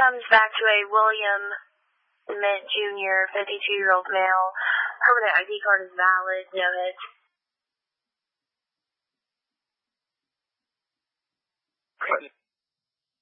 comes back to a William Mint Jr., 52-year-old male. Permanent ID card is valid. No hits.